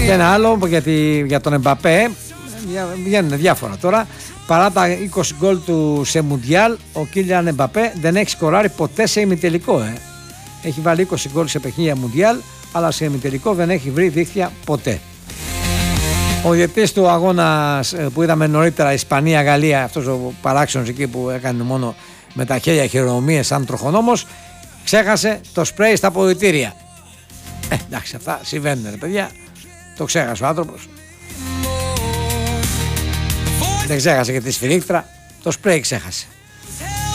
Και ένα άλλο για τον Εμπαπέ. Βγαίνουν διάφορα τώρα. Παρά τα 20 γκολ του σε Μουντιάλ, ο Κίλιαν Εμπαπέ δεν έχει σκοράρει ποτέ σε ημιτελικό. Έχει βάλει 20 γκολ σε παιχνίδια Μουντιάλ, αλλά σε ημιτελικό δεν έχει βρει δίχτυα ποτέ. Ο διαιτητής του αγώνα που είδαμε νωρίτερα, Ισπανία-Γαλλία, αυτός ο παράξενος εκεί που έκανε μόνο με τα χέρια χειρονομίες σαν τροχονόμος, ξέχασε το σπρέι στα αποδυτήρια. Εντάξει, αυτά συμβαίνουν, ρε παιδιά. Το ξέχασε ο άνθρωπος. Δεν ξέχασε και τη σφυρίχτρα, το σπρέι ξέχασε.